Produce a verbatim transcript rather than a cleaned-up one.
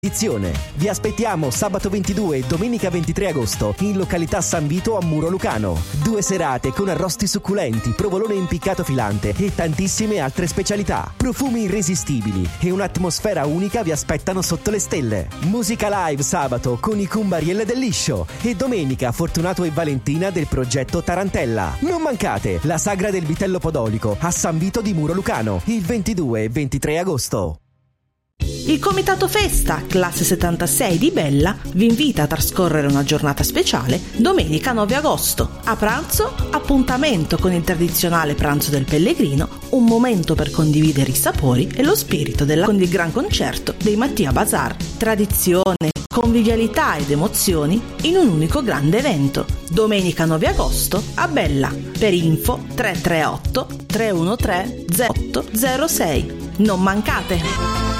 Vi aspettiamo sabato ventidue e domenica ventitré agosto in località San Vito a Muro Lucano. Due serate con arrosti succulenti, provolone impiccato filante e tantissime altre specialità. Profumi irresistibili e un'atmosfera unica vi aspettano sotto le stelle. Musica live sabato con i Cumbarielle del Liscio e domenica Fortunato e Valentina del progetto Tarantella. Non mancate la sagra del vitello podolico a San Vito di Muro Lucano il ventidue e ventitré agosto. Il Comitato Festa, classe settantasei di Bella, vi invita a trascorrere una giornata speciale domenica nove agosto. A pranzo, appuntamento con il tradizionale pranzo del pellegrino, un momento per condividere i sapori e lo spirito della con il gran concerto dei Mattia Bazar. Tradizione, convivialità ed emozioni in un unico grande evento. Domenica nove agosto a Bella. Per info tre tre otto tre uno tre zero otto zero sei. Non mancate!